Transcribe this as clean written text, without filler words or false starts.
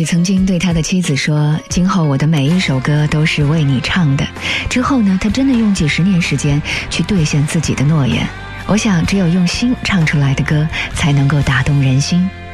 曾经对他的妻子说，今后我的每一首歌都是为你唱的。之后呢，他真的用几10年时间去兑现自己的诺言。我想只有用心唱出来的歌才能够打动人心。